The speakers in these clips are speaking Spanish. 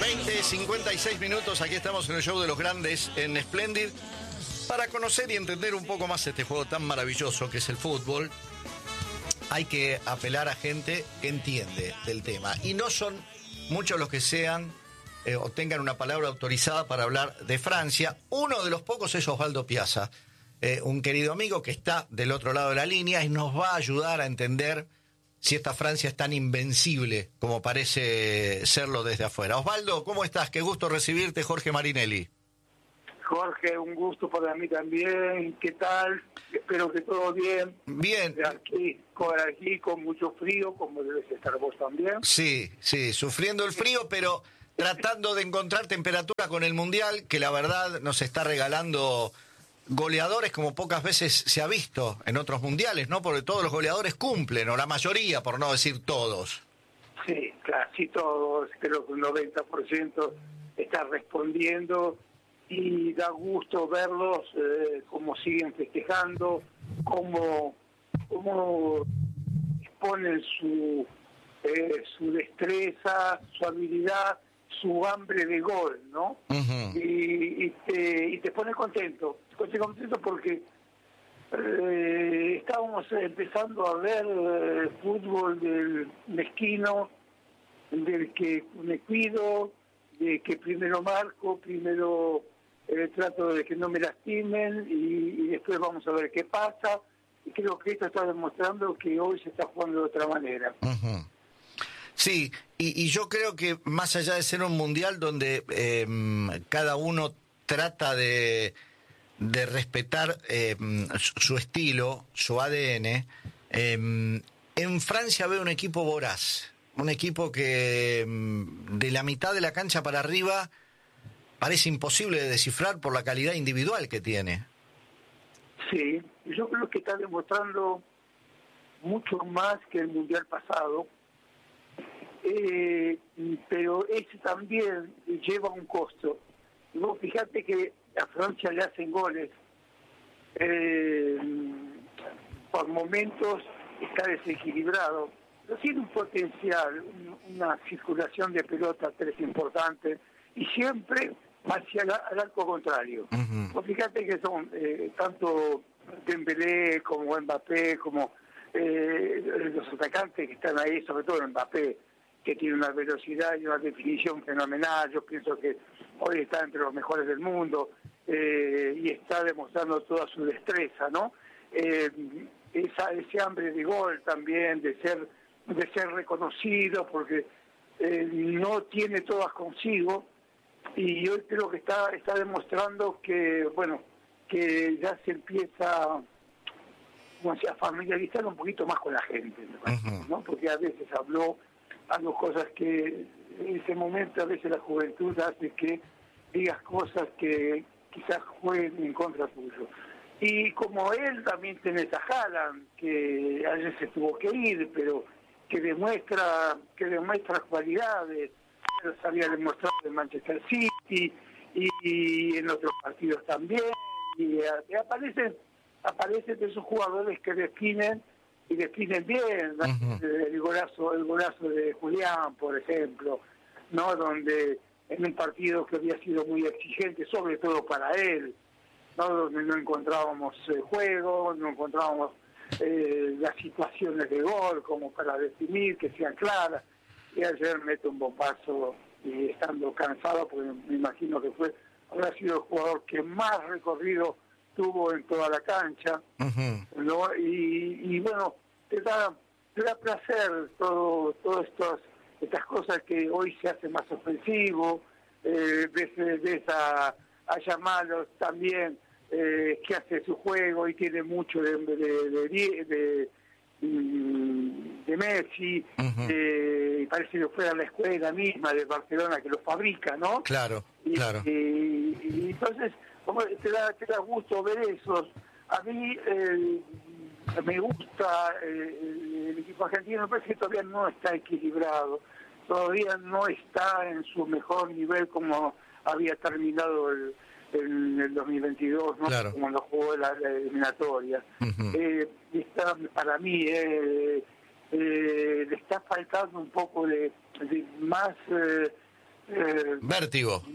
20:56 minutos, aquí estamos en el show de los grandes en Splendid para conocer y entender un poco más este juego tan maravilloso que es el fútbol. Hay que apelar a gente que entiende del tema y no son muchos los que sean o tengan una palabra autorizada para hablar de Francia. Uno de los pocos es Osvaldo Piazza, un querido amigo que está del otro lado de la línea y nos va a ayudar a entender si esta Francia es tan invencible como parece serlo desde afuera. Osvaldo, ¿cómo estás? Qué gusto recibirte, Jorge Marinelli. Jorge, un gusto para mí también. ¿Qué tal? Espero que todo bien. Bien. Aquí con mucho frío, como debes estar vos también. Sí, sufriendo el frío, pero tratando de encontrar temperatura con el Mundial, que la verdad nos está regalando goleadores como pocas veces se ha visto en otros mundiales, ¿no? Porque todos los goleadores cumplen, o la mayoría, por no decir todos. Sí, casi todos, creo que un 90% está respondiendo y da gusto verlos, cómo siguen festejando, cómo exponen su destreza, su habilidad, su hambre de gol, ¿no? Uh-huh. Y te pone contento. Te contento porque estábamos empezando a ver fútbol del mezquino, del que me cuido, de que primero marco, primero trato de que no me lastimen y después vamos a ver qué pasa. Y creo que esto está demostrando que hoy se está jugando de otra manera. Uh-huh. Sí, y yo creo que más allá de ser un mundial donde cada uno trata de respetar su estilo, su ADN, en Francia veo un equipo voraz, un equipo que de la mitad de la cancha para arriba parece imposible de descifrar por la calidad individual que tiene. Sí, yo creo que está demostrando mucho más que el mundial pasado. Pero ese también lleva un costo. Y vos fijate que a Francia le hacen goles, por momentos está desequilibrado, pero tiene un potencial, una circulación de pelota tres importante y siempre hacia el arco contrario. Uh-huh. Vos fijate que son tanto Dembélé como Mbappé, como los atacantes que están ahí, sobre todo Mbappé, que tiene una velocidad y una definición fenomenal. Yo pienso que hoy está entre los mejores del mundo y está demostrando toda su destreza, ¿no? Ese hambre de gol también, de ser reconocido, porque no tiene todas consigo, y yo creo que está demostrando que, bueno, que ya se empieza a familiarizar un poquito más con la gente, ¿no? Porque a veces habló cosas que en ese momento a veces la juventud hace que digas cosas que quizás jueguen en contra tuyo. Y como él también tenés a Haaland, que ayer se tuvo que ir, pero que demuestra cualidades, los había demostrado en Manchester City y en otros partidos también, y aparecen de esos jugadores que definen bien, ¿no? Uh-huh. el golazo de Julián, por ejemplo, ¿no? Donde en un partido que había sido muy exigente, sobre todo para él, ¿no? Donde no encontrábamos juego, no encontrábamos las situaciones de gol como para definir, que sean claras, y ayer mete un bombazo y estando cansado, porque me imagino que habrá sido el jugador que más recorrido tuvo en toda la cancha, Uh-huh. ¿no? Y bueno, te da placer todo estas cosas que hoy se hace más ofensivo. Ves a Yamal también, que hace su juego y tiene mucho de Messi. Uh-huh. Y parece que fuera la escuela misma de Barcelona que lo fabrica, ¿no? Claro. Y entonces como te da gusto ver esos. A mí me gusta el equipo argentino, me parece que todavía no está equilibrado, todavía no está en su mejor nivel como había terminado en el 2022, ¿no? Claro. Cuando jugó la eliminatoria. Uh-huh. Para mí le está faltando un poco de más Vértigo.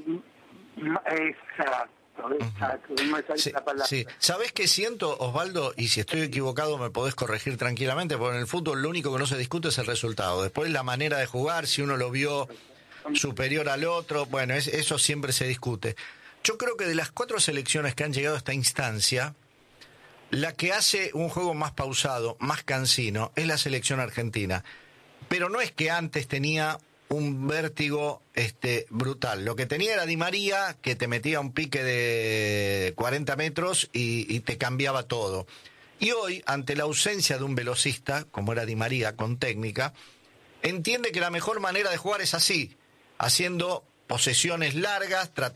Exacto, no me sale la palabra. Sí. ¿Sabés qué siento, Osvaldo? Y si estoy equivocado me podés corregir tranquilamente, porque en el fútbol lo único que no se discute es el resultado. Después la manera de jugar, si uno lo vio superior al otro, bueno, eso siempre se discute. Yo creo que de las 4 selecciones que han llegado a esta instancia, la que hace un juego más pausado, más cansino, es la selección argentina. Pero no es que antes tenía un vértigo brutal. Lo que tenía era Di María, que te metía un pique de 40 metros y te cambiaba todo. Y hoy, ante la ausencia de un velocista, como era Di María, con técnica, entiende que la mejor manera de jugar es así, haciendo posesiones largas, tratando